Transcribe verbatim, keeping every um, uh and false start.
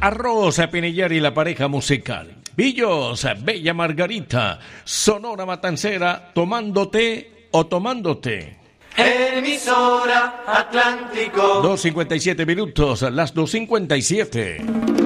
Arroz Pinillar y la pareja musical. Billos, Bella Margarita, Sonora Matancera, tomándote o tomándote. Emisora Atlántico. dos cincuenta y siete minutos, las dos cincuenta y siete.